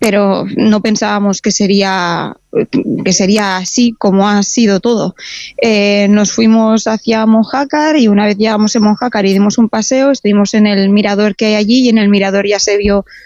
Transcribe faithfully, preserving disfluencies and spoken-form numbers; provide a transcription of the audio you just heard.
pero no pensábamos que sería, que sería así como ha sido todo. Eh, nos fuimos hacia Monjácar y una vez llegamos en Monjácar y dimos un paseo, estuvimos en el mirador que hay allí y en el mirador ya se vio